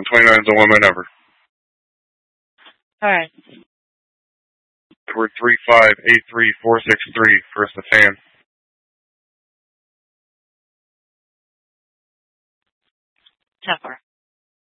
29 is the one my number. All right. We're 3583463 for the fan. Tougher.